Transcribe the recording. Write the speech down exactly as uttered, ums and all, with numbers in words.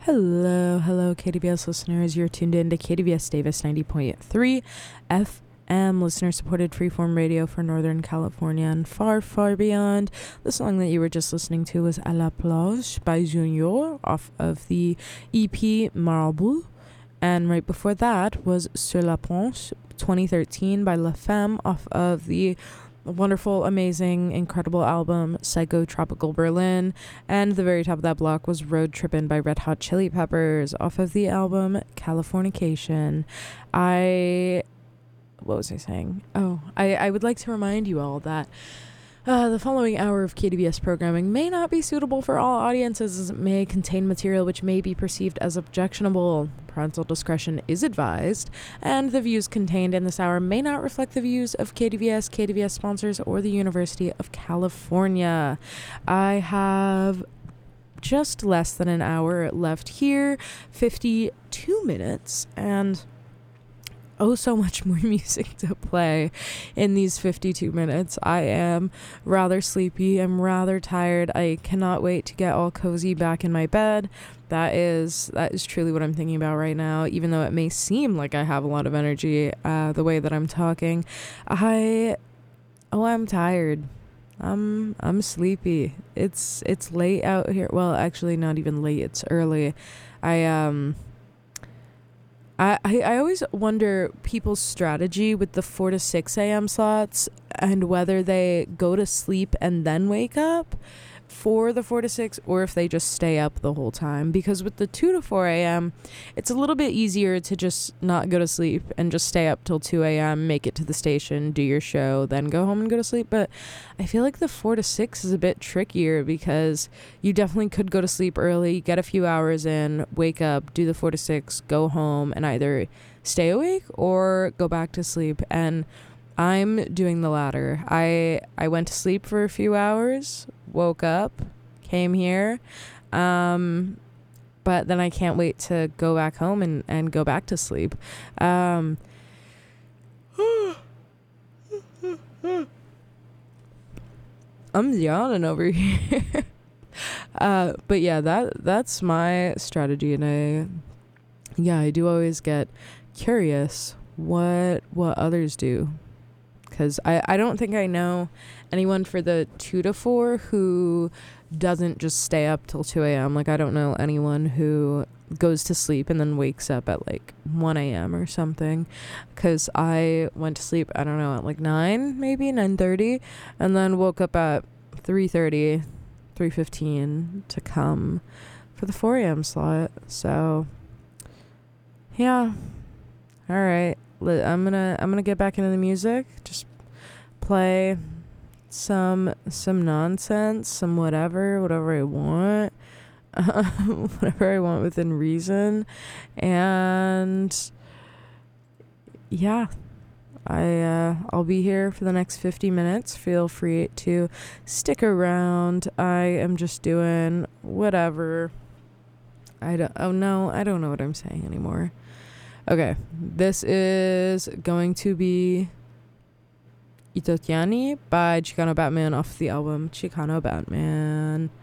Hello, hello, K D V S listeners. You're tuned in to K D V S Davis ninety point three F M, listener-supported freeform radio for Northern California and far, far beyond. The song that you were just listening to was À la plage by Junior off of the E P Marble. And right before that was Sur la Planche twenty thirteen by La Femme off of the wonderful, amazing, incredible album Psychotropical Berlin. And the very top of that block was Road Trippin' by Red Hot Chili Peppers off of the album Californication. I what was I saying? Oh, I, I would like to remind you all that Uh, the following hour of K D V S programming may not be suitable for all audiences, as it may contain material which may be perceived as objectionable. Parental discretion is advised, and the views contained in this hour may not reflect the views of K D V S, K D V S sponsors, or the University of California. I have just less than an hour left here, fifty-two minutes, and oh, so much more music to play in these fifty-two minutes. I am rather sleepy. I'm rather tired. I cannot wait to get all cozy back in my bed. That is that is truly what I'm thinking about right now, even though it may seem like I have a lot of energy uh, the way that I'm talking. I, oh, I'm tired. I'm, I'm sleepy. It's, it's late out here. Well, actually not even late. It's early. I, um... I, I, I always wonder people's strategy with the four to six a.m. slots and whether they go to sleep and then wake up for the four to six, or if they just stay up the whole time. Because with the two to four a.m., it's a little bit easier to just not go to sleep and just stay up till two a.m., make it to the station, do your show, then go home and go to sleep. But I feel like the four to six is a bit trickier because you definitely could go to sleep early, get a few hours in, wake up, do the four to six, go home, and either stay awake or go back to sleep. And I'm doing the latter. I I went to sleep for a few hours, woke up, came here, um, but then I can't wait to go back home and, and go back to sleep. Um, I'm yawning over here. uh, but yeah, that that's my strategy, and I yeah I do always get curious what what others do. Because I, I don't think I know anyone for the two to four who doesn't just stay up till two a.m. Like, I don't know anyone who goes to sleep and then wakes up at, like, one a.m. or something. Because I went to sleep, I don't know, at, like, nine, maybe, nine thirty. And then woke up at three thirty, three fifteen to come for the four a.m. slot. So, yeah. All right. I'm gonna I'm gonna get back into the music. Just play some some nonsense, some whatever, whatever I want, uh, whatever I want within reason, and yeah, I uh, I'll be here for the next fifty minutes. Feel free to stick around. I am just doing whatever. I don't. Oh no, I don't know what I'm saying anymore. Okay, this is going to be Itotiani by Chicano Batman off the album Chicano Batman.